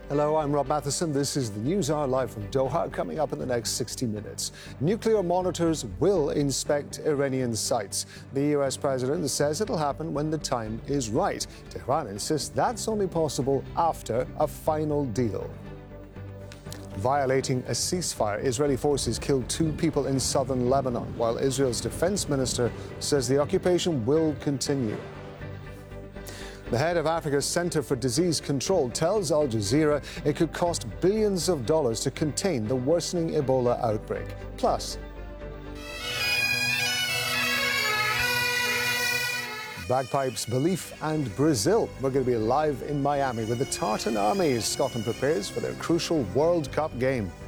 Hello, I'm Rob Matheson. This is the News Hour live from Doha. Coming up in the next 60 minutes. Nuclear monitors will inspect Iranian sites. The US president says it'll happen when the time is right. Tehran insists that's only possible after a final deal. Violating a ceasefire, Israeli forces killed 2 people in southern Lebanon, while Israel's defense minister says the occupation will continue. The head of Africa's Center for Disease Control tells Al Jazeera it could cost billions of dollars to contain the worsening Ebola outbreak. Plus, bagpipes, belief and Brazil. We're going to be live in Miami with the Tartan Army as Scotland prepares for their crucial World Cup game.